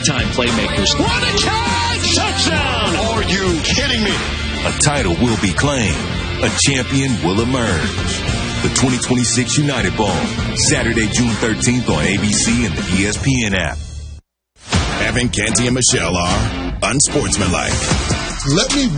big-time playmakers. What a catch! Touchdown! Are you kidding me? A title will be claimed. A champion will emerge. The 2026 United Bowl, Saturday, June 13th on ABC and the ESPN app. Evan, Canty, and Michelle are unsportsmanlike. Let me